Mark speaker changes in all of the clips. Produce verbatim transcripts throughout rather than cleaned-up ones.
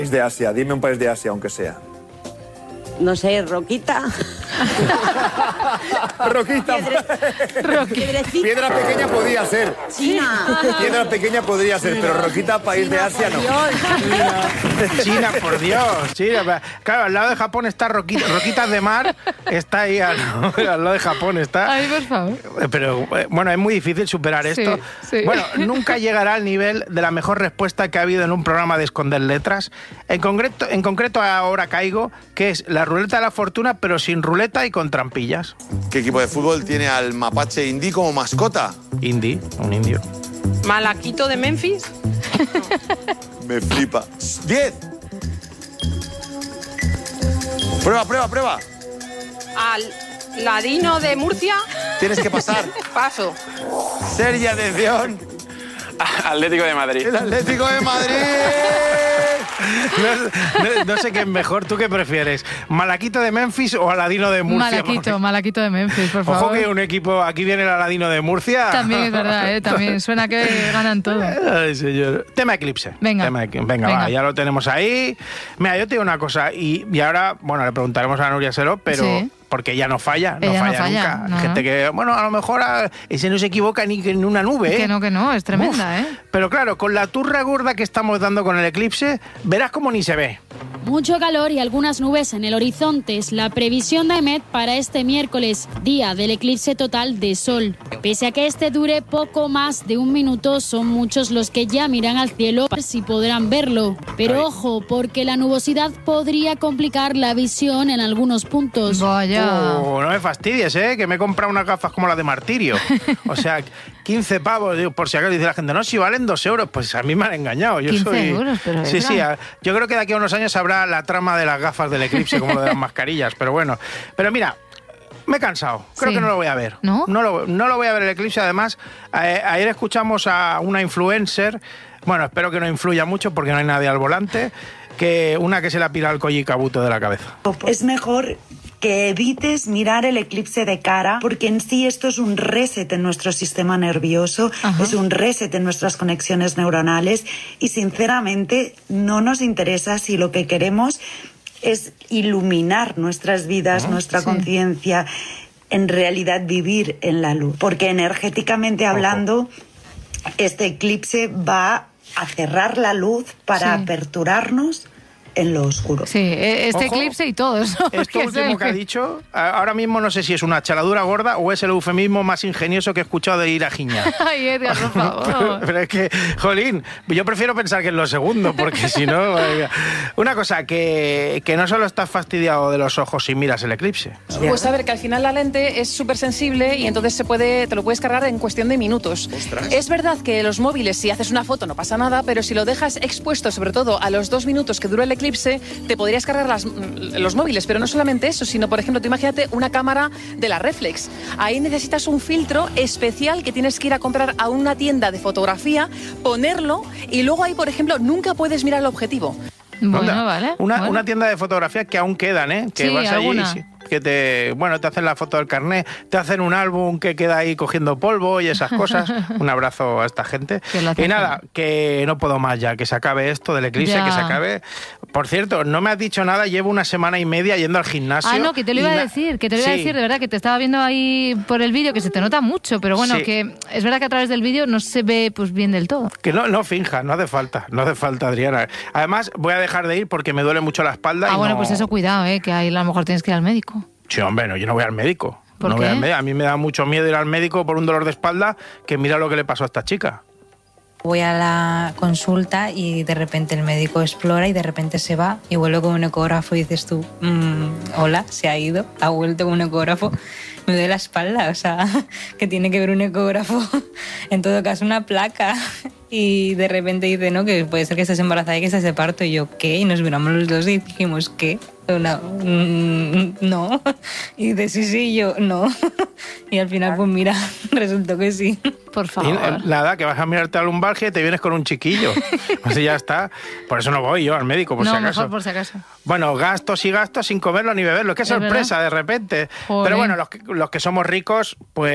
Speaker 1: De Asia, dime un país de Asia, aunque sea.
Speaker 2: No sé, Roquita.
Speaker 1: Roquita.
Speaker 2: Piedre...
Speaker 1: Piedra pequeña podría ser.
Speaker 2: China.
Speaker 1: Piedra pequeña podría ser, pero Roquita, país
Speaker 2: China,
Speaker 1: de Asia, no.
Speaker 3: China. China, por Dios. China. Claro, al lado de Japón está Roquita, Roquitas de Mar, está ahí al, al lado de Japón. Está.
Speaker 4: Ay, por favor.
Speaker 3: Pero bueno, es muy difícil superar
Speaker 4: Sí,
Speaker 3: esto.
Speaker 4: sí.
Speaker 3: Bueno, nunca llegará al nivel de la mejor respuesta que ha habido en un programa de esconder letras. En concreto, en concreto ahora caigo, que es la ruleta de la fortuna, pero sin ruleta y con trampillas.
Speaker 5: ¿Qué equipo de fútbol tiene al mapache Indy como mascota?
Speaker 3: Indy, un indio.
Speaker 6: ¿Malaquito de Memphis?
Speaker 5: Me flipa. ¡Diez! Prueba, prueba, prueba.
Speaker 6: ¿Al Ladino de Murcia?
Speaker 5: Tienes que pasar.
Speaker 6: Paso.
Speaker 5: Seria atención.
Speaker 7: Atlético de Madrid.
Speaker 5: El Atlético de Madrid.
Speaker 3: No, no, no sé qué es mejor. ¿Tú qué prefieres? ¿Malaquito de Memphis o Aladino de Murcia?
Speaker 4: Malaquito, Malaquito de Memphis, por favor.
Speaker 3: Ojo que un equipo... Aquí viene el Aladino de Murcia.
Speaker 4: También es verdad, ¿eh? También suena que ganan todo.
Speaker 3: Ay, señor. Tema eclipse.
Speaker 4: Venga.
Speaker 3: Tema, venga,
Speaker 4: Venga.
Speaker 3: Va, ya lo tenemos ahí. Mira, yo te digo una cosa. Y, y ahora, bueno, le preguntaremos a Nuria Seró, pero...
Speaker 4: Sí.
Speaker 3: Porque ella no falla, no
Speaker 4: Ella no
Speaker 3: falla,
Speaker 4: falla,
Speaker 3: nunca.
Speaker 4: no,
Speaker 3: Hay gente
Speaker 4: no.
Speaker 3: que, bueno, a lo mejor a, ese no se equivoca ni en una nube, ¿eh?
Speaker 4: Que no, que no, es tremenda,
Speaker 3: Uf.
Speaker 4: ¿eh?
Speaker 3: Pero claro, con la turra gorda que estamos dando con el eclipse, verás como ni se ve.
Speaker 8: Mucho calor y algunas nubes en el horizonte es la previsión de EMET para este miércoles, día del eclipse total de sol. Pese a que este dure poco más de un minuto, son muchos los que ya miran al cielo para ver si podrán verlo. Pero
Speaker 3: Ay.
Speaker 8: ojo, porque la nubosidad podría complicar la visión en algunos puntos.
Speaker 4: Vaya.
Speaker 3: Oh, no me fastidies, ¿eh? Que me he comprado unas gafas como las de Martirio. O sea, quince pavos, digo, por si acaso dice la gente, no, si valen dos euros, pues a mí me han engañado. Yo
Speaker 4: quince
Speaker 3: soy...
Speaker 4: euros, pero
Speaker 3: Sí,
Speaker 4: es
Speaker 3: sí,
Speaker 4: verdad.
Speaker 3: a- yo creo que de aquí a unos años habrá la trama de las gafas del eclipse, como lo de las mascarillas, pero bueno. Pero mira, me he cansado, creo
Speaker 4: Sí.
Speaker 3: que no lo voy a ver.
Speaker 4: ¿No?
Speaker 3: No lo, no lo voy a ver el eclipse, además, eh, ayer escuchamos a una influencer, bueno, espero que no influya mucho porque no hay nadie al volante, que una que se le ha pirado el colli cabuto de la cabeza.
Speaker 9: Es mejor que evites mirar el eclipse de cara, porque en sí esto es un reset en nuestro sistema nervioso,
Speaker 4: Ajá.
Speaker 9: es un reset en nuestras conexiones neuronales y sinceramente no nos interesa si lo que queremos es iluminar nuestras vidas, nuestra
Speaker 4: Sí.
Speaker 9: conciencia, en realidad vivir en la luz, porque energéticamente hablando este eclipse va a cerrar la luz para
Speaker 4: Sí.
Speaker 9: aperturarnos en lo oscuro.
Speaker 4: Sí, e- este
Speaker 3: Ojo,
Speaker 4: eclipse y todo eso.
Speaker 3: Esto
Speaker 4: que
Speaker 3: último
Speaker 4: sé
Speaker 3: que ha dicho, a- ahora mismo no sé si es una chaladura gorda o es el eufemismo más ingenioso que he escuchado de ir a Giña.
Speaker 4: Ay, Edgar, por
Speaker 3: pero,
Speaker 4: favor.
Speaker 3: pero es que, jolín, yo prefiero pensar que es lo segundo, porque si no... madre mía. Una cosa, que, que no solo estás fastidiado de los ojos si miras el eclipse.
Speaker 6: Pues a ver, que al final la lente es súper sensible y entonces se puede, te lo puedes cargar en cuestión de minutos. Es verdad que los móviles, si haces una foto no pasa nada, pero si lo dejas expuesto, sobre todo a los dos minutos que dura el eclipse, te podrías cargar las, los móviles. Pero no solamente eso, sino, por ejemplo, tú imagínate una cámara de la reflex. Ahí necesitas un filtro especial que tienes que ir a comprar a una tienda de fotografía, ponerlo y luego ahí, por ejemplo, nunca puedes mirar el objetivo.
Speaker 4: Bueno,
Speaker 3: Onda,
Speaker 4: vale.
Speaker 3: Una,
Speaker 4: bueno.
Speaker 3: una tienda de fotografía que aún quedan, ¿eh? Que
Speaker 4: Sí,
Speaker 3: vas allí,
Speaker 4: alguna.
Speaker 3: sí, que te, bueno, te hacen la foto del carnet, te hacen un álbum que queda ahí cogiendo polvo y esas cosas. Un abrazo a esta gente.
Speaker 4: Que lo hacen
Speaker 3: Y nada,
Speaker 4: bien.
Speaker 3: que no puedo más ya, que se acabe esto del eclipse,
Speaker 4: Ya.
Speaker 3: que se acabe. Por cierto, no me has dicho nada, llevo una semana y media yendo al gimnasio.
Speaker 4: Ah, no, que te lo iba
Speaker 3: y
Speaker 4: a
Speaker 3: na-
Speaker 4: decir, que te lo iba a
Speaker 3: Sí.
Speaker 4: decir, de verdad, que te estaba viendo ahí por el vídeo, que se te nota mucho, pero bueno,
Speaker 3: Sí.
Speaker 4: que es verdad que a través del vídeo no se ve pues bien del todo.
Speaker 3: Que no, no finja, no hace falta, no hace falta, Adriana. Además, voy a dejar de ir porque me duele mucho la espalda.
Speaker 4: Ah,
Speaker 3: y
Speaker 4: bueno,
Speaker 3: no-
Speaker 4: pues eso cuidado, eh, que ahí a lo mejor tienes que ir al médico.
Speaker 3: Sí, hombre, no, yo no voy al médico.
Speaker 4: ¿Por
Speaker 3: no voy
Speaker 4: qué?
Speaker 3: al médico. A mí me da mucho miedo ir al médico por un dolor de espalda, que mira lo que le pasó a esta chica.
Speaker 10: Voy a la consulta y de repente el médico explora y de repente se va y vuelve con un ecógrafo y dices tú, mmm, hola, se ha ido, ha vuelto con un ecógrafo. Me duele la espalda, o sea, que tiene que ver un ecógrafo, en todo caso una placa. Y de repente dice, no, que puede ser que estés embarazada y que estés de parto. Y yo, ¿qué? Y nos miramos los dos y dijimos, ¿qué? Una, mm, no. Y dice, sí, sí, y yo, no. Y al final, pues mira, resultó que sí.
Speaker 4: Por
Speaker 3: Y
Speaker 4: favor.
Speaker 3: eh, nada, que vas a mirarte la lumbalgia y te vienes con un chiquillo. Así ya está. Por eso no voy yo al médico, por
Speaker 4: no,
Speaker 3: si acaso.
Speaker 4: mejor por si acaso.
Speaker 3: Bueno, gastos y gastos sin comerlo ni beberlo. Qué
Speaker 4: Es
Speaker 3: sorpresa, de repente.
Speaker 4: Joder.
Speaker 3: Pero bueno, los que, los que somos ricos, pues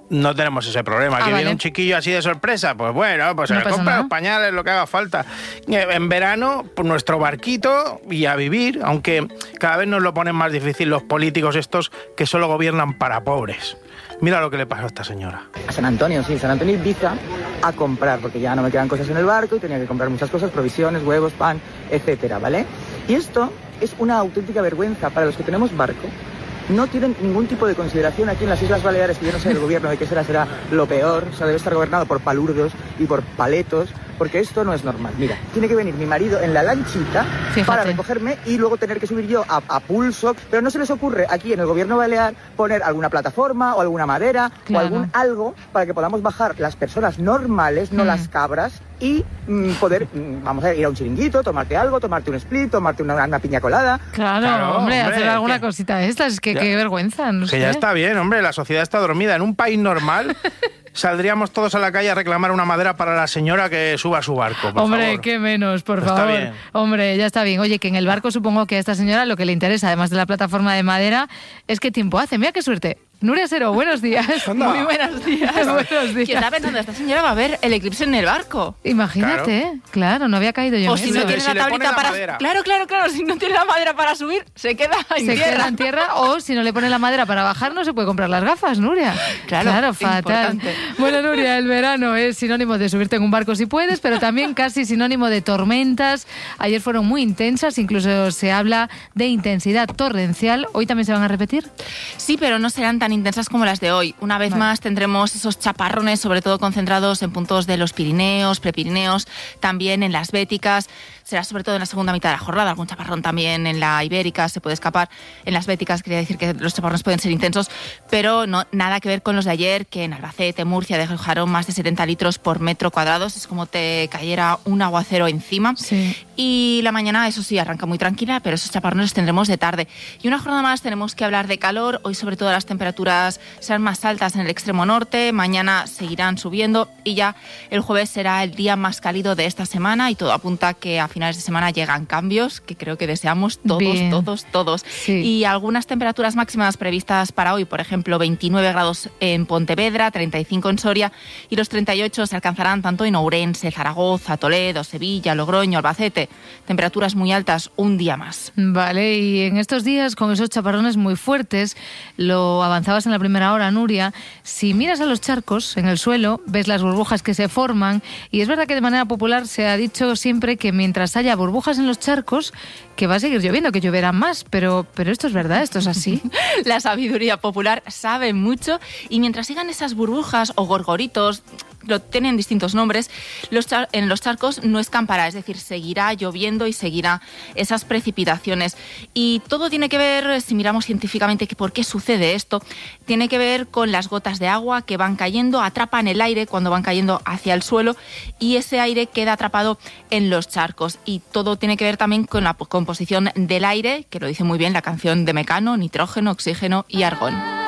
Speaker 3: no tenemos ese problema.
Speaker 4: Ah,
Speaker 3: Que
Speaker 4: vale.
Speaker 3: viene un chiquillo así de sorpresa, pues bueno, pues se
Speaker 4: No
Speaker 3: le
Speaker 4: pasa
Speaker 3: compra
Speaker 4: nada.
Speaker 3: los pañales, lo que haga falta. Eh, En verano, pues nuestro barquito y a vivir, aunque cada vez nos lo ponen más difícil los políticos estos que solo gobiernan para pobres. Mira lo que le pasó a esta señora.
Speaker 11: A San Antonio, sí, San Antonio Ibiza, a comprar, porque ya no me quedan cosas en el barco y tenía que comprar muchas cosas, provisiones, huevos, pan, etcétera, ¿vale? Y esto es una auténtica vergüenza para los que tenemos barco. No tienen ningún tipo de consideración aquí en las Islas Baleares, que yo no sé el gobierno de qué será, será lo peor, o sea, debe estar gobernado por palurdos y por paletos, porque esto no es normal. Mira, tiene que venir mi marido en la lanchita
Speaker 4: Fíjate.
Speaker 11: para recogerme y luego tener que subir yo a, a pulso, pero no se les ocurre aquí en el gobierno balear poner alguna plataforma o alguna madera
Speaker 4: Claro.
Speaker 11: o algún algo para que podamos bajar las personas normales, no
Speaker 4: Mm.
Speaker 11: las cabras, y mm, poder, mm, vamos a ir a un chiringuito, tomarte algo, tomarte un split, tomarte una, una piña colada.
Speaker 4: Claro,
Speaker 3: Claro,
Speaker 4: hombre,
Speaker 3: hombre,
Speaker 4: hacer alguna
Speaker 3: que-
Speaker 4: cosita de estas, es que
Speaker 3: Ya.
Speaker 4: qué vergüenza, no
Speaker 3: Que
Speaker 4: sé.
Speaker 3: ya está bien, hombre, la sociedad está dormida. En un país normal saldríamos todos a la calle a reclamar una madera para la señora que suba a su barco, por
Speaker 4: Hombre,
Speaker 3: favor.
Speaker 4: qué menos, por
Speaker 3: Está
Speaker 4: favor.
Speaker 3: bien.
Speaker 4: Hombre, ya está bien. Oye, que en el barco supongo que a esta señora lo que le interesa, además de la plataforma de madera, es qué tiempo hace. Mira qué suerte. Nuria Sero, buenos días.
Speaker 3: Anda.
Speaker 12: Muy buenos días.
Speaker 4: Buenos
Speaker 12: ¿Quién
Speaker 4: días.
Speaker 12: está pensando? Esta señora va a ver el eclipse en el barco.
Speaker 4: Imagínate, claro. no había caído yo
Speaker 12: O
Speaker 4: en
Speaker 12: si
Speaker 4: eso.
Speaker 12: no tiene
Speaker 3: si
Speaker 12: la
Speaker 3: le pone
Speaker 12: tablita
Speaker 3: la
Speaker 12: para...
Speaker 3: madera.
Speaker 12: Claro, claro, claro. Si no tiene la madera para subir, se queda en
Speaker 4: Se
Speaker 12: tierra.
Speaker 4: queda en tierra o si no le pone la madera para bajar no se puede comprar las gafas, Nuria.
Speaker 12: Claro,
Speaker 4: fatal.
Speaker 12: importante.
Speaker 4: Bueno, Nuria, el verano es sinónimo de subirte en un barco si puedes, pero también casi sinónimo de tormentas. Ayer fueron muy intensas, incluso se habla de intensidad torrencial. ¿Hoy también se van a repetir?
Speaker 12: Sí, pero no serán tan intensas como las de hoy. Una vez
Speaker 4: Vale.
Speaker 12: más tendremos esos chaparrones, sobre todo concentrados en puntos de los Pirineos, Prepirineos, también en las Béticas. Será sobre todo en la segunda mitad de la jornada, algún chaparrón también en la Ibérica se puede escapar. En las Béticas quería decir que los chaparrones pueden ser intensos, pero no nada que ver con los de ayer, que en Albacete, Murcia dejaron más de setenta litros por metro cuadrado. Es como te cayera un aguacero encima.
Speaker 4: Sí.
Speaker 12: Y la mañana, eso sí, arranca muy tranquila, pero esos chaparrones los tendremos de tarde. Y una jornada más tenemos que hablar de calor. Hoy sobre todo las temperaturas serán más altas en el extremo norte, mañana seguirán subiendo y ya el jueves será el día más cálido de esta semana y todo apunta que a finales de semana llegan cambios que creo que deseamos todos,
Speaker 4: Bien.
Speaker 12: todos, todos.
Speaker 4: Sí.
Speaker 12: Y algunas temperaturas máximas previstas para hoy, por ejemplo, veintinueve grados en Pontevedra, treinta y cinco en Soria y los treinta y ocho se alcanzarán tanto en Ourense, Zaragoza, Toledo, Sevilla, Logroño, Albacete. Temperaturas muy altas un día más.
Speaker 4: Vale, y en estos días con esos chaparrones muy fuertes, lo avanzabas en la primera hora, Nuria, si miras a los charcos en el suelo, ves las burbujas que se forman y es verdad que de manera popular se ha dicho siempre que mientras haya burbujas en los charcos, que va a seguir lloviendo, que lloverá más, pero, pero esto es verdad, esto es así.
Speaker 12: La sabiduría popular sabe mucho y mientras sigan esas burbujas o gorgoritos, lo tienen distintos nombres, los char- en los charcos no escampará, es decir, seguirá lloviendo y seguirá esas precipitaciones. Y todo tiene que ver, si miramos científicamente que por qué sucede esto, tiene que ver con las gotas de agua que van cayendo, atrapan el aire cuando van cayendo hacia el suelo y ese aire queda atrapado en los charcos. Y todo tiene que ver también con la composición del aire, que lo dice muy bien la canción de Mecano, nitrógeno, oxígeno y argón.